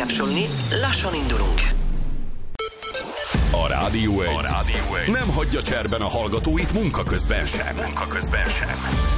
tapsolni, lassan indulunk. A Rádió 1 nem hagyja cserben a hallgatóit munka közben sem.